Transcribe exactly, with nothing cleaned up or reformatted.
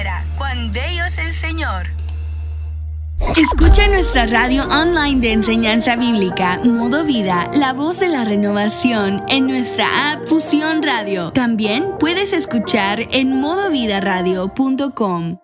espera, cuán bello es el Señor. Escucha nuestra radio online de enseñanza bíblica, Modo Vida, la voz de la renovación, en nuestra app Fusión Radio. También puedes escuchar en modo vida radio punto com.